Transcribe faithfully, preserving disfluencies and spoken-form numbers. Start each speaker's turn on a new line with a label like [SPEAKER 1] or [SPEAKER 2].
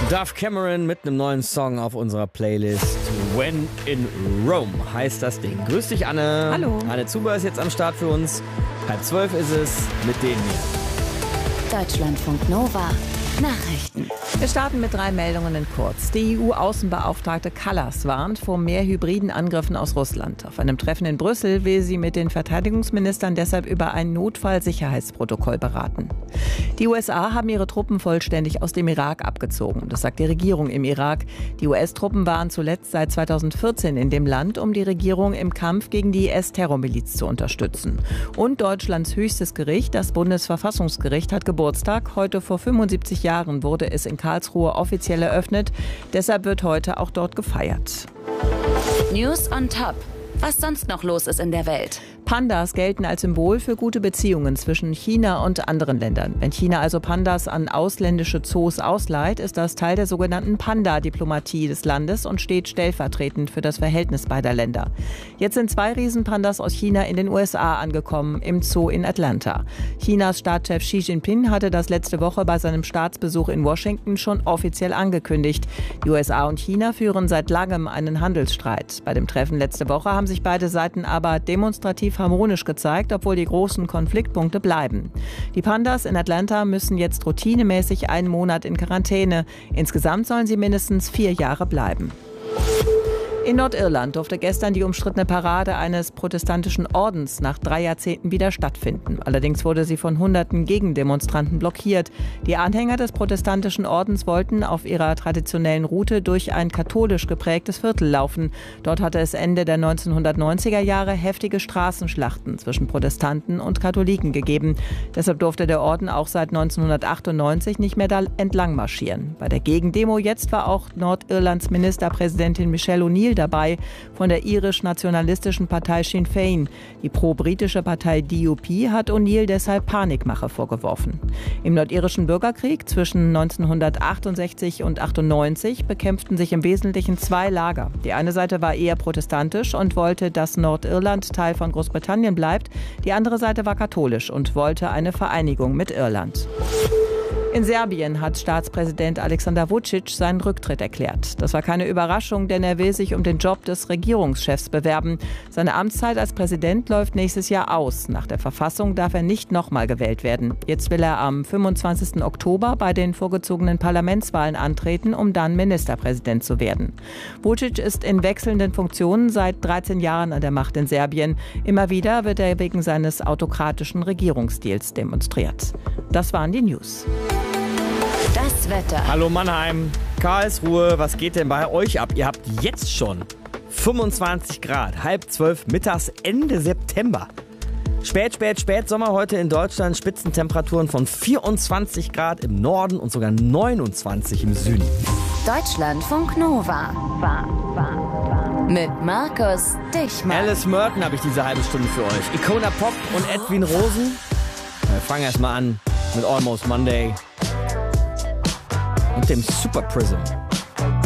[SPEAKER 1] Dove Cameron mit einem neuen Song auf unserer Playlist. When in Rome heißt das Ding. Grüß dich, Anne.
[SPEAKER 2] Hallo.
[SPEAKER 1] Anne Zuber ist jetzt am Start für uns. Halb zwölf ist es mit denen hier.
[SPEAKER 3] Deutschlandfunk Nova. Nachrichten.
[SPEAKER 2] Wir starten mit drei Meldungen in kurz. Die E U-Außenbeauftragte Kallas warnt vor mehr hybriden Angriffen aus Russland. Auf einem Treffen in Brüssel will sie mit den Verteidigungsministern deshalb über ein Notfallsicherheitsprotokoll beraten. Die U S A haben ihre Truppen vollständig aus dem Irak abgezogen. Das sagt die Regierung im Irak. Die U S-Truppen waren zuletzt seit zweitausendvierzehn in dem Land, um die Regierung im Kampf gegen die I S-Terrormiliz zu unterstützen. Und Deutschlands höchstes Gericht, das Bundesverfassungsgericht, hat Geburtstag. Heute vor fünfundsiebzig Jahren wurde es in Karlsruhe offiziell eröffnet. Deshalb wird heute auch dort gefeiert.
[SPEAKER 3] News on Top. Was sonst noch los ist in der Welt?
[SPEAKER 2] Pandas gelten als Symbol für gute Beziehungen zwischen China und anderen Ländern. Wenn China also Pandas an ausländische Zoos ausleiht, ist das Teil der sogenannten Panda-Diplomatie des Landes und steht stellvertretend für das Verhältnis beider Länder. Jetzt sind zwei Riesenpandas aus China in den U S A angekommen, im Zoo in Atlanta. Chinas Staatschef Xi Jinping hatte das letzte Woche bei seinem Staatsbesuch in Washington schon offiziell angekündigt. Die U S A und China führen seit langem einen Handelsstreit. Bei dem Treffen letzte Woche haben sich beide Seiten aber demonstrativ harmonisch gezeigt, obwohl die großen Konfliktpunkte bleiben. Die Pandas in Atlanta müssen jetzt routinemäßig einen Monat in Quarantäne. Insgesamt sollen sie mindestens vier Jahre bleiben. In Nordirland durfte gestern die umstrittene Parade eines protestantischen Ordens nach drei Jahrzehnten wieder stattfinden. Allerdings wurde sie von hunderten Gegendemonstranten blockiert. Die Anhänger des protestantischen Ordens wollten auf ihrer traditionellen Route durch ein katholisch geprägtes Viertel laufen. Dort hatte es Ende der neunzehnhundertneunziger Jahre heftige Straßenschlachten zwischen Protestanten und Katholiken gegeben. Deshalb durfte der Orden auch seit neunzehnhundertachtundneunzig nicht mehr da entlang marschieren. Bei der Gegendemo jetzt war auch Nordirlands Ministerpräsidentin Michelle O'Neill dabei von der irisch-nationalistischen Partei Sinn Féin. Die pro-britische Partei D U P hat O'Neill deshalb Panikmache vorgeworfen. Im nordirischen Bürgerkrieg zwischen neunzehnhundertachtundsechzig und achtundneunzig bekämpften sich im Wesentlichen zwei Lager. Die eine Seite war eher protestantisch und wollte, dass Nordirland Teil von Großbritannien bleibt. Die andere Seite war katholisch und wollte eine Vereinigung mit Irland. In Serbien hat Staatspräsident Aleksandar Vučić seinen Rücktritt erklärt. Das war keine Überraschung, denn er will sich um den Job des Regierungschefs bewerben. Seine Amtszeit als Präsident läuft nächstes Jahr aus. Nach der Verfassung darf er nicht nochmal gewählt werden. Jetzt will er am fünfundzwanzigsten Oktober bei den vorgezogenen Parlamentswahlen antreten, um dann Ministerpräsident zu werden. Vučić ist in wechselnden Funktionen seit dreizehn Jahren an der Macht in Serbien. Immer wieder wird er wegen seines autokratischen Regierungsstils demonstriert. Das waren die News.
[SPEAKER 3] Das Wetter.
[SPEAKER 1] Hallo Mannheim, Karlsruhe, was geht denn bei euch ab? Ihr habt jetzt schon fünfundzwanzig Grad, halb zwölf mittags, Ende September. Spät, spät, spät Sommer heute in Deutschland, Spitzentemperaturen von vierundzwanzig Grad im Norden und sogar neunundzwanzig im Süden.
[SPEAKER 3] Deutschlandfunk Nova. War, war, war. Mit Markus Dichmann.
[SPEAKER 1] Alice Merton habe ich diese halbe Stunde für euch. Icona Pop und Edwin Rosen. Wir fangen erstmal an mit Almost Monday und dem Super Prism.